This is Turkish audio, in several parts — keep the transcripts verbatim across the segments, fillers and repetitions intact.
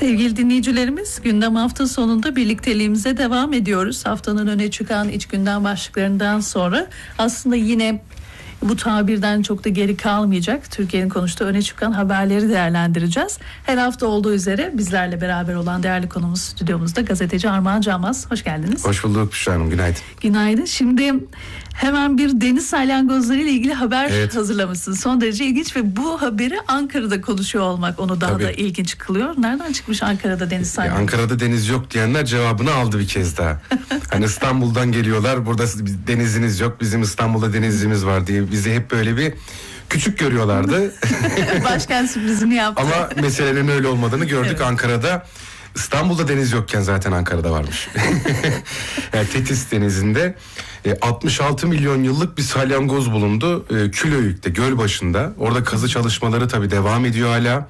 Sevgili dinleyicilerimiz, gündem hafta sonunda birlikteliğimize devam ediyoruz. Haftanın öne çıkan iç gündem başlıklarından sonra aslında yine bu tabirden çok da geri kalmayacak Türkiye'nin konuştuğu öne çıkan haberleri değerlendireceğiz. Her hafta olduğu üzere bizlerle beraber olan değerli konuğumuz stüdyomuzda gazeteci Armağan Canmaz. Hoş geldiniz. Hoş bulduk Büşra Hanım, günaydın. Günaydın. Şimdi hemen bir deniz salyangozları ile ilgili haber evet. hazırlamışsın. Son derece ilginç ve bu haberi Ankara'da konuşuyor olmak onu daha Tabii. da ilginç kılıyor. Nereden çıkmış Ankara'da deniz salyangozu? Ankara'da deniz yok diyenler cevabını aldı bir kez daha. Hani İstanbul'dan geliyorlar, burada deniziniz yok, bizim İstanbul'da denizimiz var diye bizi hep böyle bir küçük görüyorlardı. Başkan sürprizini yaptı. Ama meselenin öyle olmadığını gördük. Evet. Ankara'da, İstanbul'da deniz yokken zaten Ankara'da varmış. Yani Tetis Denizi'nde altmış altı milyon yıllık bir salyangoz bulundu. Külöyük'te, göl başında. Orada kazı çalışmaları tabii devam ediyor hala.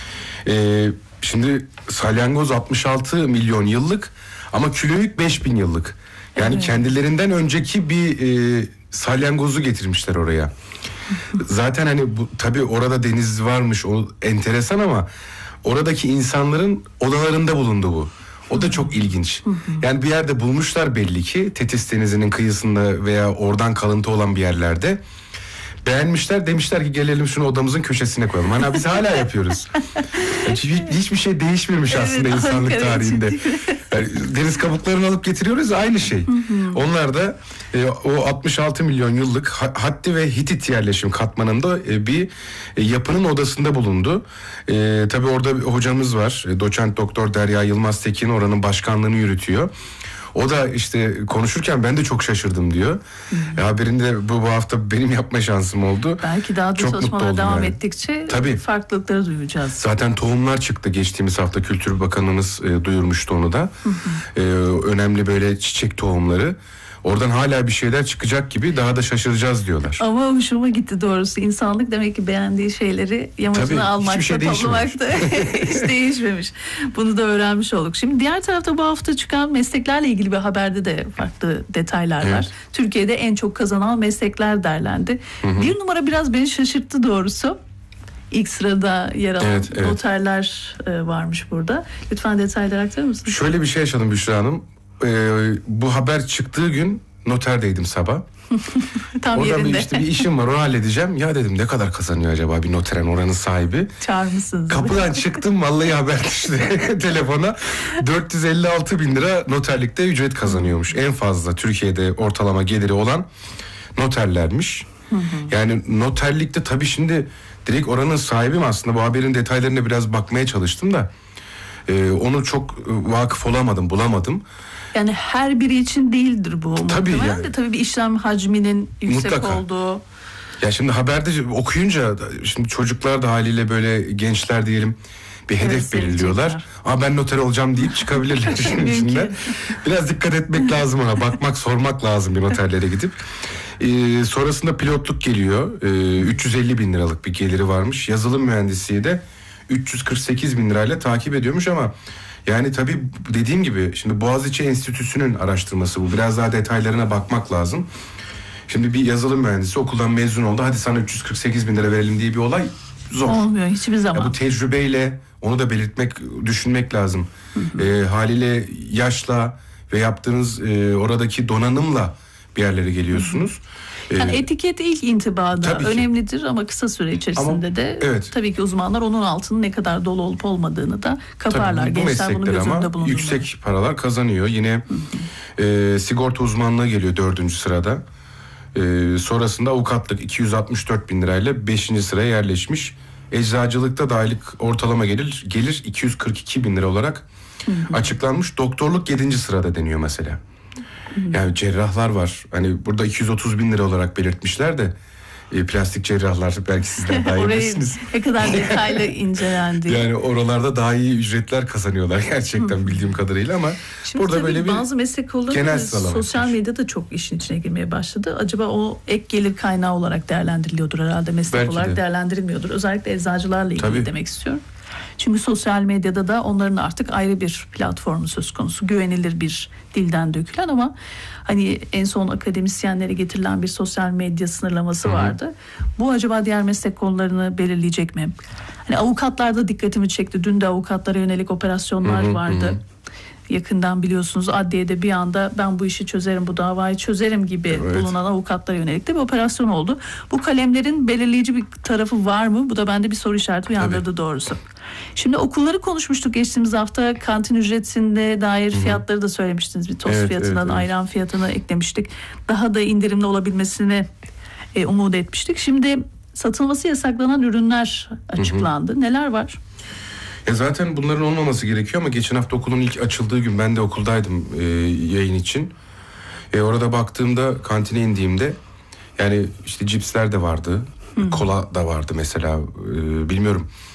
Şimdi salyangoz altmış altı milyon yıllık ama Külöyük beş bin yıllık. Yani evet. Kendilerinden önceki bir e, salyangozu getirmişler oraya. Zaten hani bu tabii orada deniz varmış, o enteresan ama oradaki insanların odalarında bulundu bu. O da çok ilginç. Yani bir yerde bulmuşlar belli ki Tetis Denizi'nin kıyısında veya oradan kalıntı olan bir yerlerde. Beğenmişler, demişler ki gelelim şunu odamızın köşesine koyalım. Hani biz hala yapıyoruz. Hiç, hiçbir şey değişmemiş evet, aslında insanlık Ankara tarihinde. Yani deniz kabuklarını alıp getiriyoruz, aynı şey. Hı hı. Onlar da e, o altmış altı milyon yıllık Hatti ve Hitit yerleşim katmanında e, bir e, yapının odasında bulundu. E, tabii orada hocamız var. E, doçent doktor Derya Yılmaz Tekin oranın başkanlığını yürütüyor. O da işte konuşurken ben de çok şaşırdım diyor. E, haberinde bu, bu hafta benim yapma şansım oldu. Belki daha da çok çalışmalar devam yani. ettikçe Tabii. farklılıkları duyacağız. Zaten tohumlar çıktı geçtiğimiz hafta, Kültür Bakanımız e, duyurmuştu onu da. Hı hı. E, önemli böyle çiçek tohumları. Oradan hala bir şeyler çıkacak gibi, daha da şaşıracağız diyorlar. Ama hoşuma gitti doğrusu. İnsanlık demek ki beğendiği şeyleri yamacına almakta, şey toplamakta hiç değişmemiş. Bunu da öğrenmiş olduk. Şimdi diğer tarafta bu hafta çıkan mesleklerle ilgili bir haberde de farklı detaylar evet. var. Türkiye'de en çok kazanan meslekler derlendi. Hı hı. Bir numara biraz beni şaşırttı doğrusu. İlk sırada yer alan evet, evet. noterler varmış burada. Lütfen detaylar aktarır mısınız? Şöyle bir şey yaşadım Büşra Hanım. Ee, bu haber çıktığı gün noterdeydim sabah. Tam Orada yerinde. bir, işte bir işim var, onu halledeceğim. Ya dedim ne kadar kazanıyor acaba bir noteren, oranın sahibi. Çağırmışsınız. Kapıdan çıktım, vallahi haber düştü telefona. dört yüz elli altı bin lira noterlikte ücret kazanıyormuş. En fazla Türkiye'de ortalama geliri olan noterlermiş. Hı hı. Yani noterlikte tabii şimdi direkt oranın sahibim, aslında bu haberin detaylarına biraz bakmaya çalıştım da. Ee, onu çok vakıf olamadım, bulamadım. Yani her biri için değildir bu. Tabii yani. De tabii bir işlem hacminin yüksek mutlaka olduğu. Ya şimdi haberde okuyunca şimdi çocuklar da haliyle böyle gençler diyelim bir hedef evet, belirliyorlar. Aa ben noter olacağım deyip çıkabilirler işin içinden. Biraz dikkat etmek lazım ona. Bakmak, sormak lazım bir noterlere gidip. Ee, sonrasında pilotluk geliyor. Ee, üç yüz elli bin liralık bir geliri varmış. Yazılım mühendisliği de üç yüz kırk sekiz bin lirayla takip ediyormuş ama yani tabii dediğim gibi şimdi Boğaziçi Enstitüsü'nün araştırması bu. Biraz daha detaylarına bakmak lazım. Şimdi bir yazılım mühendisi okuldan mezun oldu. Hadi sana üç yüz kırk sekiz bin lira verelim diye bir olay zor. Olmuyor hiçbir zaman. Ya bu tecrübeyle, onu da belirtmek, düşünmek lazım. Hı hı. E, haliyle yaşla ve yaptığınız e, oradaki donanımla bir yerlere geliyorsunuz. Hı hı. Yani etiket ilk intibada önemlidir ama kısa süre içerisinde ama, de evet. tabii ki uzmanlar onun altının ne kadar dolu olup olmadığını da kaparlar. Tabii, bu gençler bunu göz önünde bulundurmalı. Yüksek paralar kazanıyor. Yine e, sigorta uzmanlığı geliyor dördüncü sırada. E, sonrasında avukatlık iki yüz altmış dört bin lirayla beşinci sıraya yerleşmiş. Eczacılıkta da aylık ortalama gelir, gelir iki yüz kırk iki bin lira olarak hı hı. açıklanmış. Doktorluk yedinci sırada deniyor mesela. Yani cerrahlar var. Hani burada iki yüz otuz bin lira olarak belirtmişler de e, plastik cerrahlar belki sizden daha iyi bilirsiniz. Ne kadar detaylı incelendi. Yani oralarda daha iyi ücretler kazanıyorlar gerçekten bildiğim kadarıyla ama şimdi burada böyle bir bazı meslek kolları sosyal medyada çok işin içine girmeye başladı. Acaba o ek gelir kaynağı olarak değerlendiriliyordur herhalde, meslek belki olarak de değerlendirilmiyordur. Özellikle eczacılarla ilgili tabii. demek istiyorum. Çünkü sosyal medyada da onların artık ayrı bir platformu söz konusu. Güvenilir bir dilden dökülen ama hani en son akademisyenlere getirilen bir sosyal medya sınırlaması vardı. Bu acaba diğer meslek konularını belirleyecek mi? Hani avukatlar da dikkatimi çekti. Dün de avukatlara yönelik operasyonlar hı hı, vardı. Hı. Yakından biliyorsunuz adliyede bir anda ben bu işi çözerim, bu davayı çözerim gibi evet. bulunan avukatlara yönelik de bir operasyon oldu. Bu kalemlerin belirleyici bir tarafı var mı? Bu da bende bir soru işareti uyandırdı Tabii. doğrusu. Şimdi okulları konuşmuştuk geçtiğimiz hafta. Kantin ücretine dair Hı-hı. fiyatları da söylemiştiniz. Bir tost evet, fiyatından evet, evet. ayran fiyatını eklemiştik. Daha da indirimli olabilmesini e, umut etmiştik. Şimdi satılması yasaklanan ürünler açıklandı. Hı-hı. Neler var? E zaten bunların olmaması gerekiyor ama geçen hafta okulun ilk açıldığı gün ben de okuldaydım e, yayın için. E, orada baktığımda kantine indiğimde yani işte cipsler de vardı, Hı. kola da vardı mesela e, bilmiyorum.